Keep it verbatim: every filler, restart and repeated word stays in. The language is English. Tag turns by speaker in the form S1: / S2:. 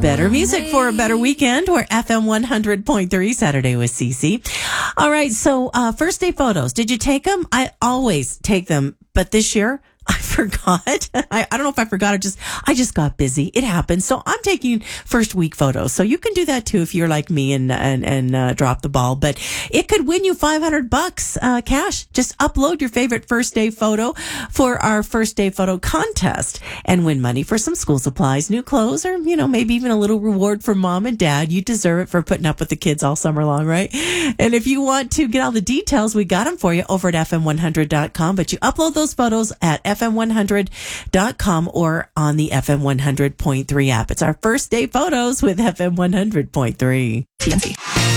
S1: Better music for a better weekend. We're F M one hundred point three Saturday with Cece. All right. So, uh, first day photos. Did you take them? I always take them, but this year I forgot. I, I don't know if I forgot or just, I just got busy. It happens. So I'm taking first week photos. So you can do that too if you're like me and, and, and, uh, drop the ball, but it could win you five hundred bucks, uh, cash. Just upload your favorite first day photo for our first day photo contest and win money for some school supplies, new clothes, or, you know, maybe even a little reward for mom and dad. You deserve it for putting up with the kids all summer long, right? And if you want to get all the details, we got them for you over at F M one hundred dot com, but you upload those photos at F M one hundred dot com or on the F M one hundred point three app. It's our first day photos with F M one hundred point three. T N T.